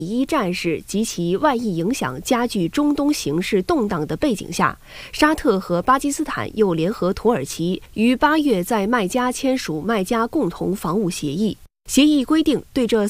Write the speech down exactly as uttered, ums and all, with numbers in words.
一战事及其外溢影响加剧中东形势动荡的背景下，沙特和巴基斯坦又联合土耳其于八月在麦加签署麦加共同防务协议。协议规定，对这